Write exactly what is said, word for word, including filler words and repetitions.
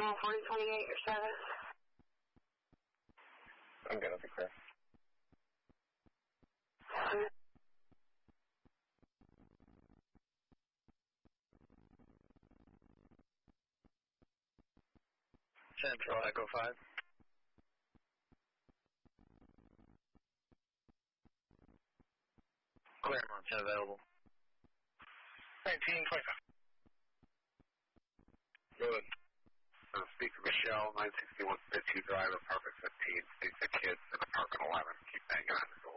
Control forty twenty-eight, your status? I'm good, I'll be clear. Central Echo five. Claremont, ten available. nineteen twenty-five. Good. Uh, speak to Michelle, nine sixty-one fifty Drive, apartment fifteen. Speak to kids in apartment eleven. Keep banging on the door.